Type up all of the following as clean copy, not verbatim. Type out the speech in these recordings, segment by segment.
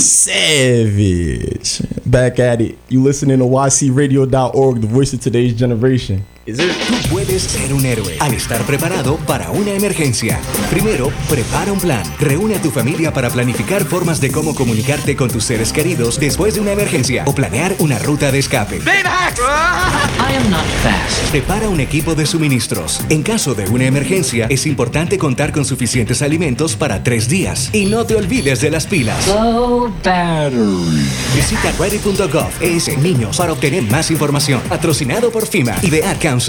Savage. Back at it. You listening to ycradio.org, the voice of today's generation. Tú puedes ser un héroe al estar preparado para una emergencia. Primero, prepara un plan. Reúne a tu familia para planificar formas de cómo comunicarte con tus seres queridos después de una emergencia o planear una ruta de escape. I am not fast. Prepara un equipo de suministros. En caso de una emergencia, es importante contar con suficientes alimentos para 3 días. Y no te olvides de las pilas. Low battery. Visita ready.gov niños para obtener más información. Patrocinado por FEMA y The Ad Council.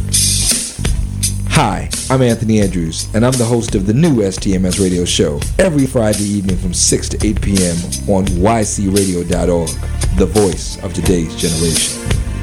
Hi, I'm Anthony Andrews, and I'm the host of the new STMS radio show every Friday evening from 6 to 8 p.m. on ycradio.org, the voice of today's generation.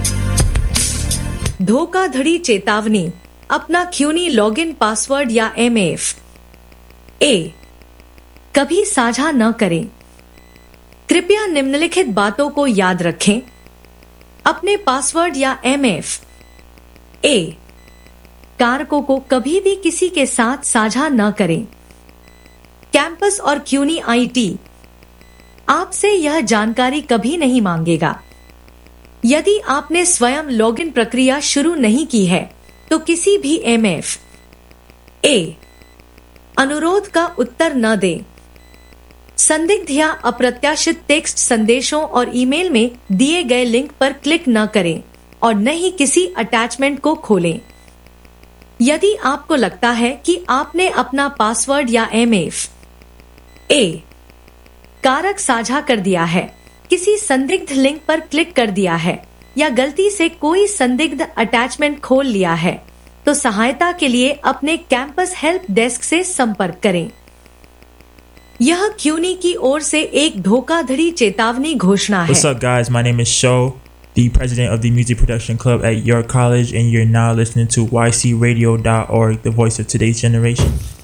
धोखाधड़ी चेतावनी, अपना क्यूनी login password या MF ए कभी साझा न करें। कृपया निम्नलिखित बातों को याद रखें। अपने पासवर्ड या MF ए कारकों को कभी भी किसी के साथ साझा न करें। कैंपस और क्यूनी IT आपसे यह जानकारी कभी नहीं मांगेगा। यदि आपने स्वयं लॉगिन प्रक्रिया शुरू नहीं की है तो किसी भी MF ए अनुरोध का उत्तर न दें। संदिग्ध या अप्रत्याशित टेक्स्ट संदेशों और ईमेल में दिए गए लिंक पर क्लिक न करें और न ही किसी अटैचमेंट को खोलें। यदि आपको लगता है कि आपने अपना पासवर्ड या MF ए कारक साझा कर दिया है, किसी संदिग्ध लिंक पर क्लिक कर दिया है या गलती से कोई संदिग्ध अटैचमेंट खोल लिया है, तो सहायता के लिए अपने कैंपस हेल्प डेस्क से संपर्क करें। यह क्यूनी की ओर से एक धोखाधड़ी चेतावनी घोषणा है। What's up, guys? My name is Sho, the president of the Music Production Club at York College, and you're now listening to ycradio.org, the voice of today's generation.